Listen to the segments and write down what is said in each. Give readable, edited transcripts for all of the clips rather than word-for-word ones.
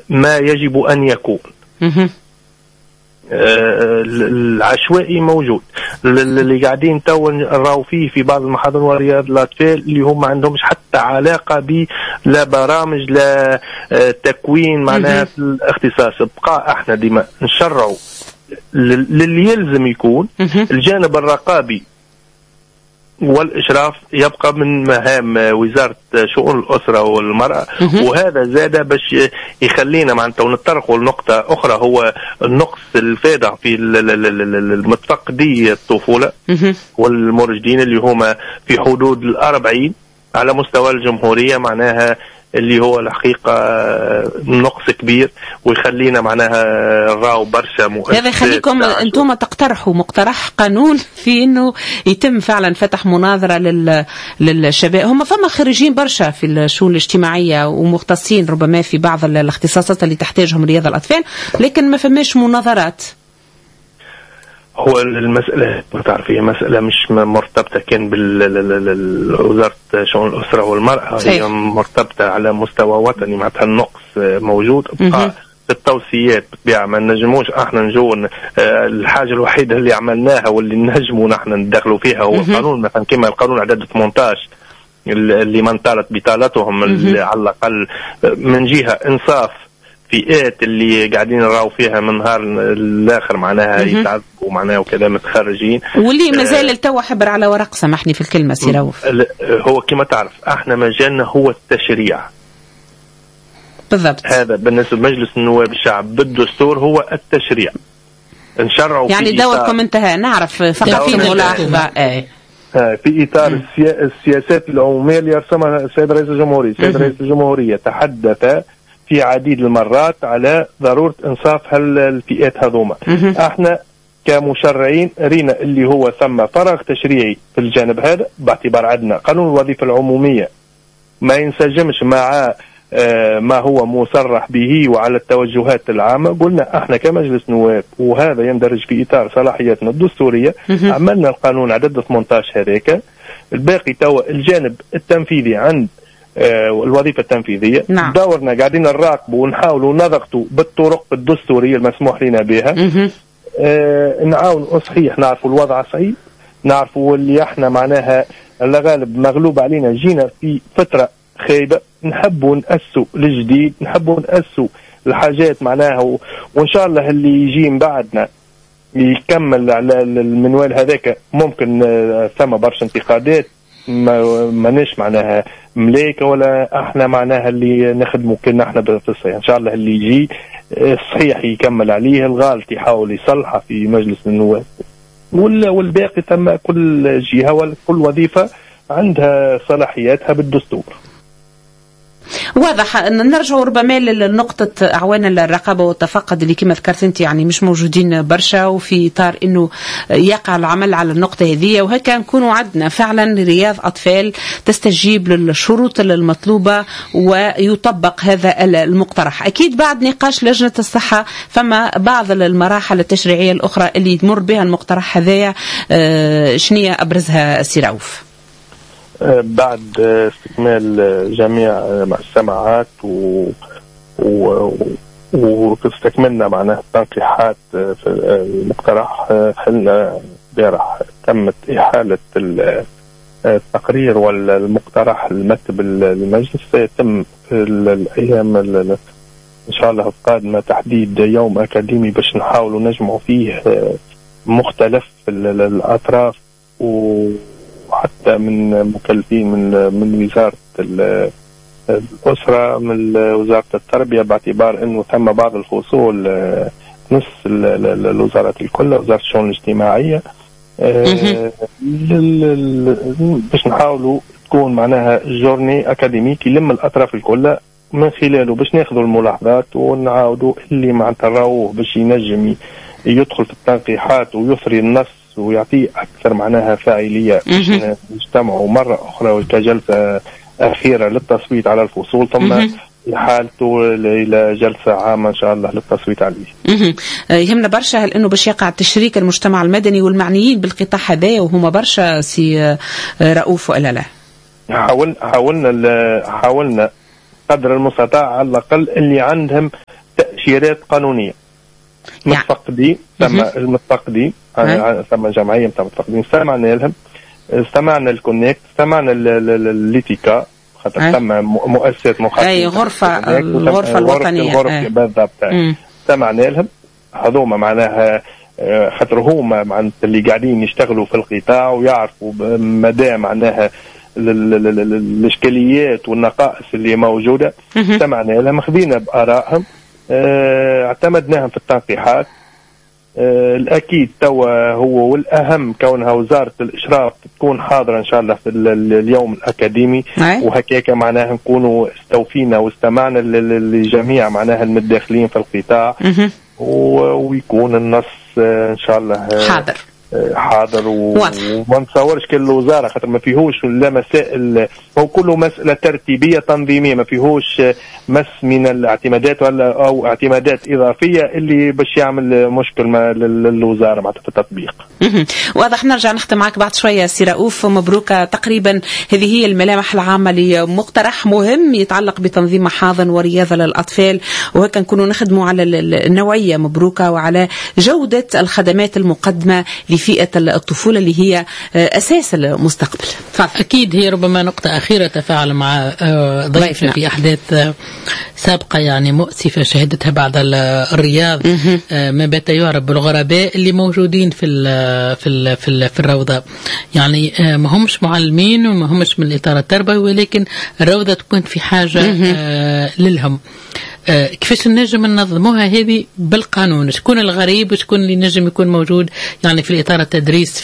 ما يجب أن يكون. العشوائي موجود، اللي قاعدين تو نراو فيه في بعض المحاضر ورياض الأطفال اللي هم ما عندهمش حتى علاقة لا برامج لا تكوين معناها في الاختصاص. بقى احنا ديما نشرعوا للي يلزم يكون الجانب الرقابي والإشراف يبقى من مهام وزارة شؤون الأسرة والمرأة، وهذا زاد باش يخلينا معناتها ونتطرقوا لنقطة أخرى، هو النقص الفادح في المتفقدي الطفولة والمرشدين اللي هما في حدود 40 على مستوى الجمهورية، معناها اللي هو الحقيقة نقص كبير ويخلينا معناها راو برشا مؤسسات. هذا يخليكم انتم تقترحوا مقترح قانون في انه يتم فعلا فتح مناظرة للشباب. هم فما خريجين برشا في الشؤون الاجتماعية ومختصين ربما في بعض الاختصاصات اللي تحتاجهم رياض الأطفال، لكن ما فماش مناظرات. هو المسألة ما تعرفي مسألة مش مرتبطة كان بالوزارة شؤون الأسرة والمرأة، هي مرتبطة على مستوى وطني، معناتها النقص موجود. بقى التوصيات بالطبيعة ما نجموش احنا نجون. الحاجة الوحيدة اللي عملناها واللي نجموا نحن ندخلوا فيها هو القانون، مثلا كما القانون عدد 18 اللي من طالت بطالتهم على الأقل من جهة إنصاف فئات اللي قاعدين نراو فيها من نهار الاخر معناها يتعذبوا معناها وكذا متخرجين، واللي مازال التو حبر على ورق، سامحني في الكلمه سي رؤوف. هو كما تعرف احنا مجالنا هو التشريع بالضبط. هذا بالنسبه لمجلس النواب الشعب بالدستور هو التشريع، نشرعوا يعني دوركم انتهى. نعرف فقط في ملاحظه في إطار السياسات العمومية اللي يرسمها السيد رئيس الجمهورية. السيد رئيس الجمهورية تحدث في عديد المرات على ضرورة إنصاف هالفئات هذوما. احنا كمشرعين رينا اللي هو ثم فراغ تشريعي في الجانب هذا، باعتبار عندنا قانون الوظيفة العمومية ما ينسجمش مع ما هو مصرح به وعلى التوجهات العامة. قلنا احنا كمجلس نواب وهذا يندرج في إطار صلاحياتنا الدستورية، عملنا القانون عدد 18 هذاك. الباقي توا الجانب التنفيذي عند الوظيفة التنفيذية. نعم. دورنا قاعدين نراقبوا ونحاولوا نضغطوا بالطرق الدستورية المسموح لنا بها. نعاونوا صحيح، نعرفوا الوضع صعيب، نعرفوا اللي احنا معناها الغالب مغلوب علينا، جينا في فترة خايبة، نحبوا نأسوا للجديد، نحبوا نأسوا الحاجات معناها وإن شاء الله اللي يجي من بعدنا يكمل على المنوال هذاك. ممكن ثم برشا انتقادات، ماناش معناها ملايكة ولا احنا معناها اللي نخدموا كنا احنا بالصحيح. ان شاء الله اللي يجي صحيح يكمل عليه، الغلط يحاول يصلحه في مجلس النواب، والباقي تم كل جهة وكل وظيفة عندها صلاحياتها بالدستور. واضح. نرجع ربما لنقطة أعوان الرقابة والتفقد اللي كما ذكرت أنت يعني مش موجودين برشا، وفي إطار أنه يقع العمل على النقطة هذه، وهكا نكونوا عندنا فعلا رياض أطفال تستجيب للشروط المطلوبة ويطبق هذا المقترح. أكيد بعد نقاش لجنة الصحة فما بعض المراحل التشريعية الأخرى اللي يمر بها المقترح هذايا، شنية أبرزها سي رؤوف؟ بعد استكمال جميع السماعات واستكملنا معناها التنقيحات في المقترح، حنا بارح تمت إحالة التقرير والمقترح المكتب المجلس. سيتم الأيام إن شاء الله القادمة تحديد يوم أكاديمي باش نحاولوا نجمعوا فيه مختلف الأطراف وحتى من مكلفين من وزارة الأسرة، من وزارة التربية، باعتبار أنه تم بعض الفصول نص الوزارات الكل، وزارة الشؤون الاجتماعية، باش نحاولوا تكون معناها جورني أكاديميك يلم الأطراف الكل من خلاله باش ناخذوا الملاحظات ونعاودوا اللي معناتها راوه باش ينجم يدخل في التنقيحات ويثري النص ويعطيه أكثر معناها فاعلية، باش نجتمعوا مرة أخرى كجلسة أخيرة للتصويت على الفصول، ثم حالته إلى جلسة عامة إن شاء الله للتصويت عليه. يهمنا برشا أنه باش يقع تشريك المجتمع المدني والمعنيين بالقطاع هذا، وهما برشا سي رؤوف ولا لا؟ حاولنا قدر المستطاع على الأقل اللي عندهم تأشيرات قانونية. متفقدين ثم جمعية متاع متفقدين استمعنا لهم، استمعنا الكونكت، استمعنا الليتيكا خاطر ثم مؤسسات مخاطبة أي الغرفة الوطنية بالضبط استمعنا لهم. هذوما معناها خاطر هما معناتها اللي قاعدين يشتغلوا في القطاع ويعرفوا مدى معناها الإشكاليات والنقائص اللي موجودة. استمعنا لهم، خذينا بآرائهم، اعتمدناهم في التنقيحات. الأكيد توا هو والأهم كونها وزارة الإشراف تكون حاضرة إن شاء الله في اليوم الأكاديمي، وهكاك معناها نكونوا استوفينا واستمعنا لجميع معناها المتداخلين في القطاع، ويكون النص إن شاء الله حاضر وما نتصورش كل الوزارة خاطر ما فيهوش لا مسائل، هو كله مسألة ترتيبية تنظيمية، ما فيهوش مس من الاعتمادات أو اعتمادات إضافية اللي باش يعمل مشكل للوزارة مع التطبيق. واضح. نرجع نختم معك بعد شوية سي رؤوف. مبروك. تقريبا هذه هي الملامح العامة لمقترح مهم يتعلق بتنظيم محاضن ورياضة للأطفال، وهكا نكونوا نخدموا على النوعية مبروكة وعلى جودة الخدمات المقدمة لفئة الطفولة اللي هي أساس المستقبل. أكيد هي ربما نقطة أخيرة تفاعل مع ضيفنا في أحداث سابقة يعني مؤسفة شهدتها بعد الرياض، ما بات يعرف بالغرباء اللي موجودين في الروضة، يعني ما همش معلمين وما همش من الإطار التربوي، ولكن الروضة تكون في حاجة للهم. كيفاش نجم ننظموها هذه بالقانون؟ شكون الغريب وشكون اللي نجم يكون موجود يعني في الإطار التدريس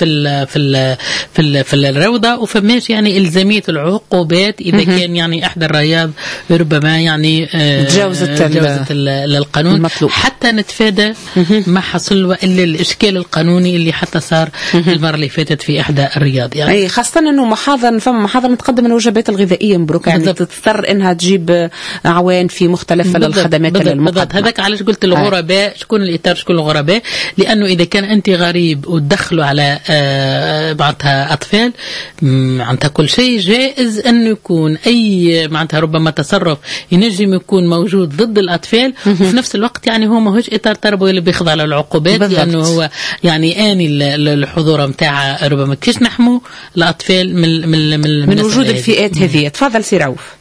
في الروضة، وفماش يعني إلزامية العقوبات إذا كان يعني أحد الرياض ربما يعني تجاوزت القانون المطلوب، حتى نتفادى ما حصل إلا الإشكال القانوني اللي حتى صار المرة اللي فاتت في إحدى الرياض. يعني أي خاصة إنه محاضن تقدم الوجبات الغذائية مبروك، يعني تضطر إنها تجيب عوان في مختلف الخدمات المقدمة. هذاك علاش قلت الغرباء، شكون الإطار شكون الغرباء، لأنه إذا كان أنت غريب وتدخلوا على معناتها أطفال معناتها كل شيء جائز أنه يكون أي معناتها ربما تصرف ينجم يكون موجود ضد الأطفال، وفي نفس الوقت يعني هو ماهوش إطار تربوي اللي بيخضع للعقوبات، لأنه هو يعني آني الحضور متاع ربما كيش نحمو الأطفال من وجود الفئات هذه. تفضل سي رؤوف.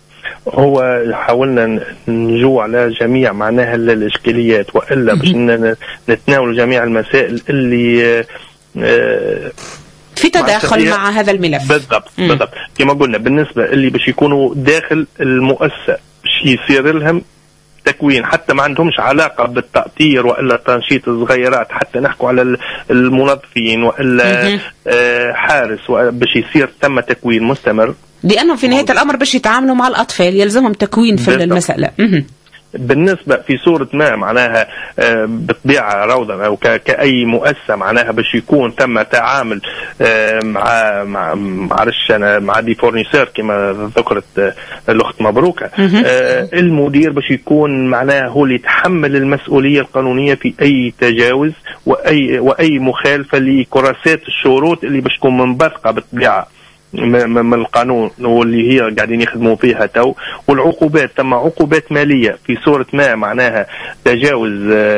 هو حاولنا نجو على جميع معناها الإشكاليات، وإلا باش نتناول جميع المسائل اللي في تداخل مع هذا الملف. بالضبط كما قلنا بالنسبة اللي باش يكونوا داخل المؤسسة باش يصير لهم تكوين، حتى ما عندهمش علاقة بالتأطير وإلا تنشيط الصغيرات، حتى نحكوا على المنظفين وإلا حارس، باش يصير تم تكوين مستمر، لأنهم في نهاية الأمر باش يتعاملوا مع الأطفال يلزمهم تكوين في المسألة. بالنسبة في صورة ما معناها بطبيعة روضة أو كأي مؤسسة معناها باش يكون تم تعامل مع دي فورنيسور كما ذكرت الأخت مبروكة، المدير باش يكون معناها هو اللي يتحمل المسؤولية القانونية في أي تجاوز وأي مخالفة لكراسات الشروط اللي باش تكون منبثقة بالطبيعة من القانون واللي هي قاعدين يخدموا فيها تو. والعقوبات تم عقوبات مالية في صورة ما معناها تجاوز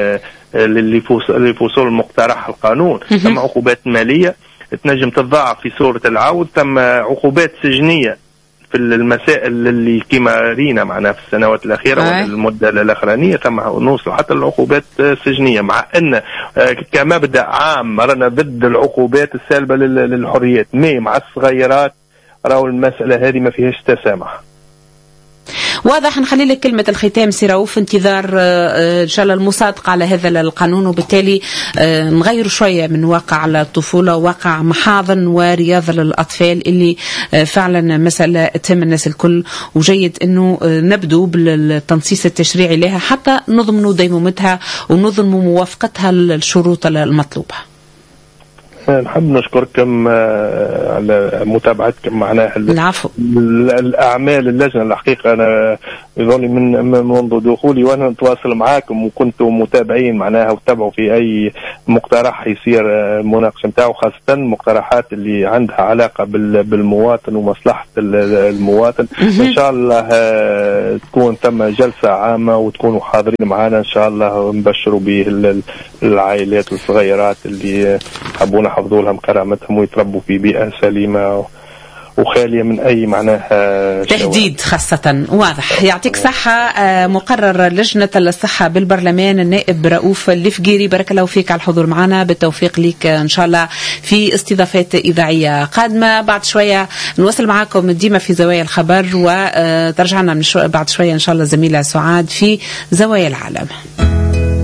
لفصول المقترح القانون، تم عقوبات مالية تنجم تضاعف في صورة العود، تم عقوبات سجنية في المسائل اللي كما رينا معنا في السنوات الأخيرة والمدة الأخرانية تم نوصل حتى العقوبات السجنية، مع أن كمبدأ عام رانا ضد العقوبات السالبة للحريات، مع الصغيرات راهو المسألة هذه ما فيهاش تسامح. واضح. نخلي لك كلمة الختام سي رؤوف، انتظار إن شاء الله المصادقة على هذا القانون، وبالتالي نغير شوية من واقع الطفولة، واقع محاضن ورياضة للأطفال اللي فعلا مسألة تهم الناس الكل، وجيد أنه نبدو بالتنصيص التشريعي لها حتى نضمن ديمومتها ونضمن موافقتها للشروط المطلوبة. نحب نشكركم على متابعتكم معناها العفو. الأعمال اللجنة. الحقيقة أنا يظني من منذ دخولي وأنا نتواصل معاكم وكنتم متابعين معناها وتتابعوا في أي مقترح يصير المناقشة نتاعو، خاصة المقترحات اللي عندها علاقة بالمواطن ومصلحة المواطن. إن شاء الله تكون ثم جلسة عامة وتكونوا حاضرين معنا إن شاء الله، ونبشروا به العائلات الصغيرات اللي حبونا حفظوا لهم كرامتهم ويتربوا في بيئة سليمة وخالية من أي معناها تهديد خاصة. واضح. يعطيك صحة. مقرر لجنة الصحة بالبرلمان النائب رؤوف الفقيري، بارك الله فيك على الحضور معنا، بالتوفيق لك إن شاء الله في استضافات إذاعية قادمة. بعد شوية نواصل معكم ديما في زوايا الخبر، وترجعنا بعد شوية إن شاء الله زميلة سعاد في زوايا العالم.